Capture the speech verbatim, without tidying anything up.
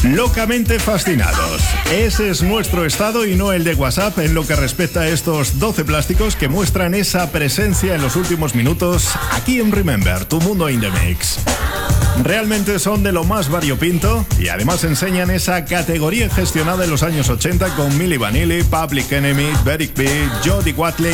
Locamente fascinados. Ese es nuestro estado y no el de WhatsApp en lo que respecta a estos doce plásticos que muestran esa presencia en los últimos minutos aquí en Remember, tu mundo in the mix. Realmente son de lo más variopinto y además enseñan esa categoría gestionada en los años ochenta con Milli Vanilli, Public Enemy, Eric B, Jody Watley